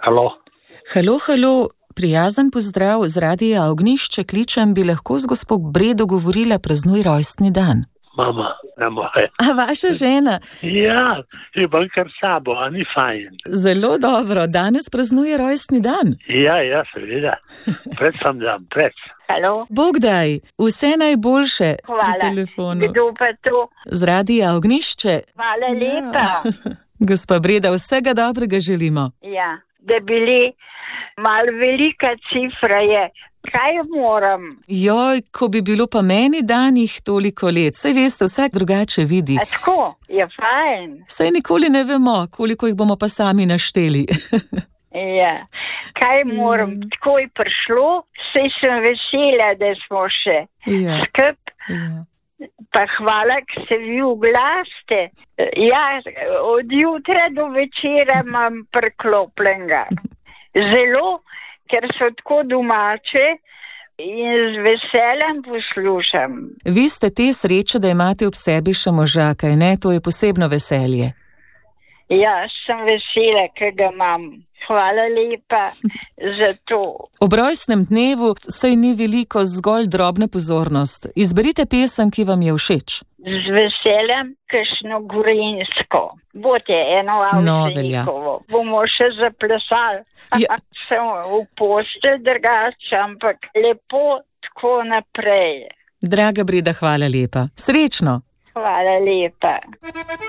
Halo. Halo, prijazen pozdrav z Radia Ognjišče, kličem, bi lahko z gospod Bredo govorila, praznuje rojstni dan. Mama, ne more. A vaša žena? Ja, imam kar sabo, a ni fajn. Zelo dobro, danes praznuje rojstni dan. Ja, seveda. Pred sam dan, pred. Halo. Bogdaj, vse najboljše. Hvala. Pri telefonu. Kdo pa to? Z Radia Ognjišče. Hvala lepa. Gospa Breda, vsega dobrega želimo. Ja, da bili malo velika cifra je. Kaj moram? Joj, ko bi bilo pa meni danih toliko let. Saj veste, vsak drugače vidi. A tako, je fajn. Saj nikoli ne vemo, koliko jih bomo pa sami našteli. Ja, kaj moram? Tako je prišlo, saj sem vesela, da smo še skup. Ja. Pa hvala, ker se vi oglaste. Ja, od jutra do večera imam priklopljenega. Zelo, ker so tako domače in z veseljem poslušam. Vi ste te sreče, da imate ob sebi še moža, kaj ne? To je posebno veselje. Ja, sem vesela, ker ga imam. Hvala lepa za to. Ob rojstnem dnevu saj ni veliko, zgolj drobna pozornost. Izberite pesem, ki vam je všeč. Z veseljem, kakšno gorenjsko. Bote eno avsenikovo. Bomo še zaplesali. Ja. Sem v postelj drugače, ampak lepo tako naprej. Draga Breda, hvala lepa. Srečno. Hvala lepa.